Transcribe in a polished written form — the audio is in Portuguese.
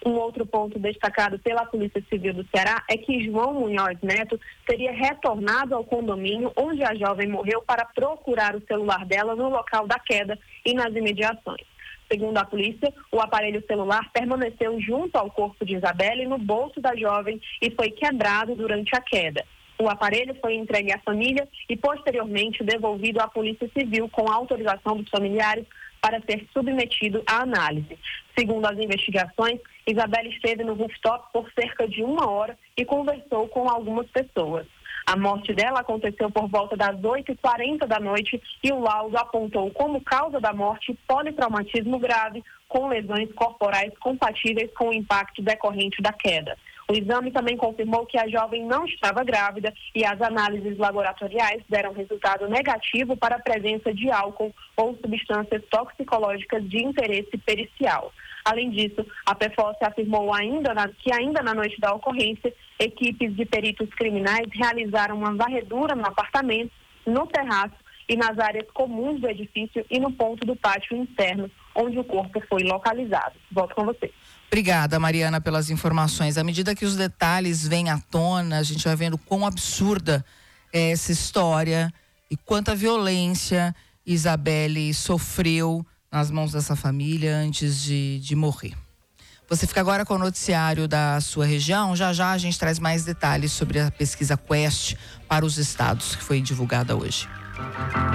Um outro ponto destacado pela Polícia Civil do Ceará é que João Munhoz Neto teria retornado ao condomínio onde a jovem morreu para procurar o celular dela no local da queda e nas imediações. Segundo a polícia, o aparelho celular permaneceu junto ao corpo de Isabelle no bolso da jovem e foi quebrado durante a queda. O aparelho foi entregue à família e posteriormente devolvido à Polícia Civil com a autorização dos familiares para ser submetido à análise. Segundo as investigações, Isabelle esteve no rooftop por cerca de 1 hora e conversou com algumas pessoas. A morte dela aconteceu por volta das 8h40 da noite e o laudo apontou como causa da morte politraumatismo grave com lesões corporais compatíveis com o impacto decorrente da queda. O exame também confirmou que a jovem não estava grávida e as análises laboratoriais deram resultado negativo para a presença de álcool ou substâncias toxicológicas de interesse pericial. Além disso, a PFOS afirmou que ainda na noite da ocorrência, equipes de peritos criminais realizaram uma varredura no apartamento, no terraço e nas áreas comuns do edifício e no ponto do pátio interno, onde o corpo foi localizado. Volto com você. Obrigada, Mariana, pelas informações. À medida que os detalhes vêm à tona, a gente vai vendo quão absurda é essa história e quanta violência Isabelle sofreu nas mãos dessa família antes de morrer. Você fica agora com o noticiário da sua região. Já já a gente traz mais detalhes sobre a pesquisa Quest para os estados, que foi divulgada hoje.